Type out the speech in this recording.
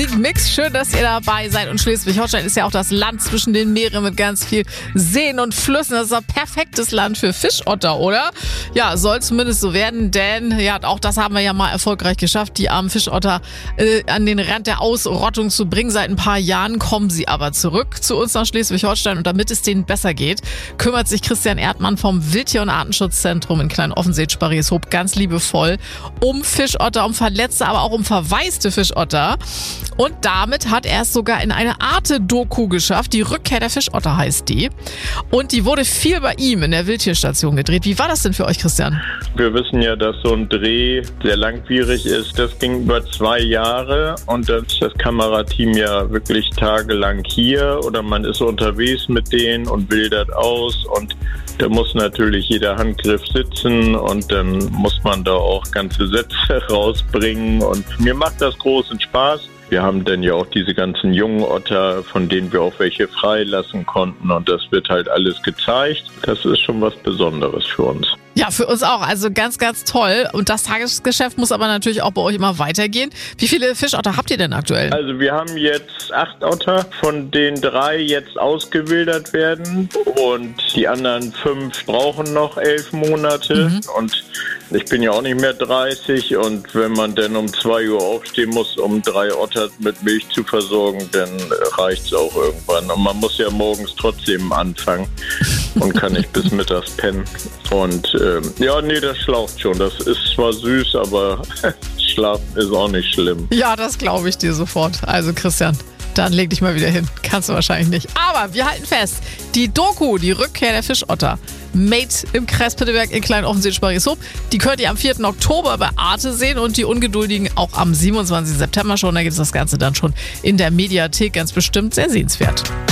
Mix, schön, dass ihr dabei seid. Und Schleswig-Holstein ist ja auch das Land zwischen den Meeren mit ganz viel Seen und Flüssen. Das ist ein perfektes Land für Fischotter, oder? Ja, soll zumindest so werden, denn ja, auch das haben wir ja mal erfolgreich geschafft, die armen Fischotter an den Rand der Ausrottung zu bringen. Seit ein paar Jahren kommen sie aber zurück zu uns nach Schleswig-Holstein und damit es denen besser geht, kümmert sich Christian Erdmann vom Wildtier- und Artenschutzzentrum in Klein-Offensee-Sparrieshoop ganz liebevoll um Fischotter, um verletzte, aber auch um verwaiste Fischotter. Und damit hat er es sogar in eine Arte-Doku geschafft. Die Rückkehr der Fischotter heißt die. Und die wurde viel bei ihm in der Wildtierstation gedreht. Wie war das denn für euch, Christian? Wir wissen ja, dass so ein Dreh sehr langwierig ist. Das ging über 2 Jahre und dann ist das Kamerateam ja wirklich tagelang hier oder man ist unterwegs mit denen und bildert aus und da muss natürlich jeder Handgriff sitzen und dann muss man da auch ganze Sätze rausbringen und mir macht das großen Spaß. Wir haben dann ja auch diese ganzen jungen Otter, von denen wir auch welche freilassen konnten und das wird halt alles gezeigt. Das ist schon was Besonderes für uns. Ja, für uns auch. Also ganz, ganz toll. Und das Tagesgeschäft muss aber natürlich auch bei euch immer weitergehen. Wie viele Fischotter habt ihr denn aktuell? Also wir haben jetzt 8 Otter, von denen 3 jetzt ausgewildert werden und die anderen 5 brauchen noch 11 Monate. Und ich bin ja auch nicht mehr 30 und wenn man dann um 2 Uhr aufstehen muss, um 3 Otter mit Milch zu versorgen, dann reicht es auch irgendwann. Und man muss ja morgens trotzdem anfangen und kann nicht bis mittags pennen. Und das schlaucht schon. Das ist zwar süß, aber Schlafen ist auch nicht schlimm. Ja, das glaube ich dir sofort. Also Christian, dann leg dich mal wieder hin. Kannst du wahrscheinlich nicht. Aber wir halten fest, die Doku, die Rückkehr der Fischotter, Made im Kreis Pitteberg in Klein-Offensee-Sparrieshoop, die könnt ihr am 4. Oktober bei Arte sehen und die Ungeduldigen auch am 27. September schon. Da gibt es das Ganze dann schon in der Mediathek, ganz bestimmt sehr sehenswert.